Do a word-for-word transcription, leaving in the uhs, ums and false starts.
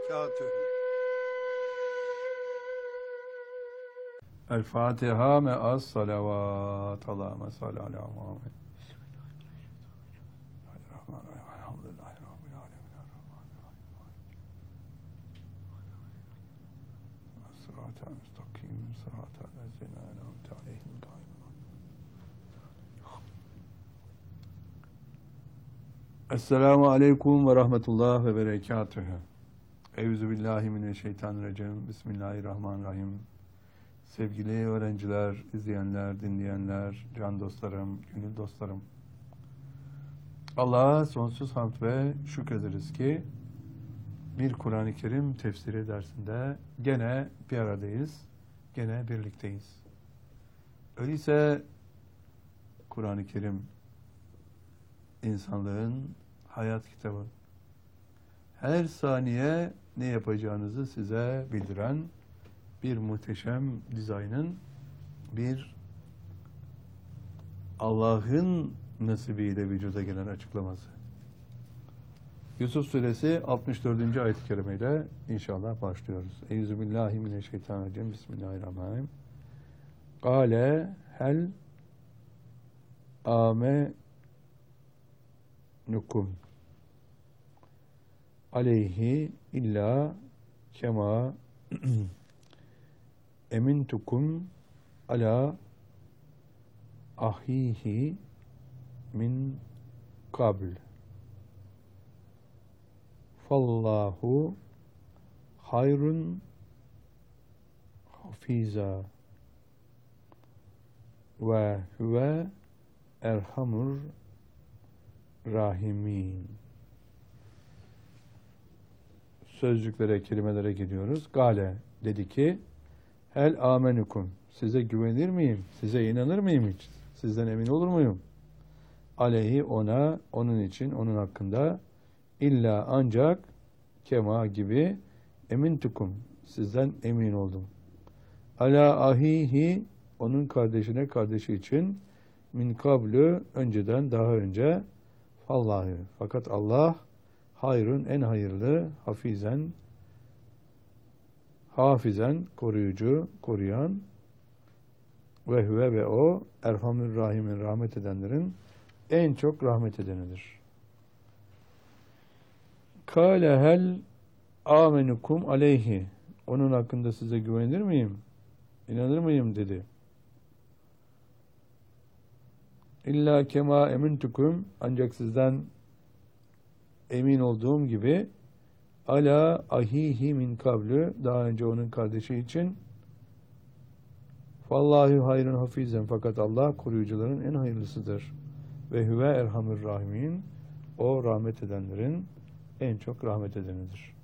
berekatühü. El Fatiha me'as salavat. Allahümme salli ala Muhammed. Elhamdülillahi Rabbil alemin. Sıratel müstakim. Sıratel lezine en'amte aleyhim gâyril. Esselamu aleyküm ve rahmetullah ve berekatühü. Euzubillahimineşşeytanirracim. Bismillahirrahmanirrahim. Sevgili öğrenciler, izleyenler, dinleyenler, can dostlarım, gönül dostlarım. Allah'a sonsuz hamd ve şükrederiz ki bir Kur'an-ı Kerim tefsiri dersinde gene bir aradayız, gene birlikteyiz. Öyleyse Kur'an-ı Kerim insanlığın hayat kitabı. Her saniye ne yapacağınızı size bildiren bir muhteşem dizaynın, bir Allah'ın nasibiyle vücuda gelen açıklaması. Yusuf Suresi altmış dördüncü ayet-i kerimeyle inşallah başlıyoruz. Euzubillahimineşşeytanirracim. Bismillahirrahmanirrahim. Kâle hel âmenukum aleyhi illa kema emintukum ala ahihi min kabl fallahu hayrun hafiza ve huve erhamur rahimin. Sözcüklere, kelimelere gidiyoruz. Gale dedi ki, hel amenukum, size güvenir miyim? Size inanır mıyım hiç? Sizden emin olur muyum? Aleyhi, ona, onun için, onun hakkında, illa ancak kema gibi emintukum, sizden emin oldum. Ala ahihi, onun kardeşine, kardeşi için, min kablü, önceden, daha önce, fallahi, fakat Allah hayrun, en hayırlı, hafizen, hafizen, koruyucu, koruyan, ve huve ve o, erhamür rahimin, rahmet edenlerin en çok rahmet edenidir. Kâle hel amenukum aleyhi, onun hakkında size güvenir miyim? İnanır mıyım dedi. İlla kema emintukum, ancak sizden emin olduğum gibi, ala ahihi min kablü, daha önce onun kardeşi için, fallahu hayrun hafizen, fakat Allah koruyucuların en hayırlısıdır. Ve huve erhamur rahimin, o rahmet edenlerin en çok rahmet edenidir.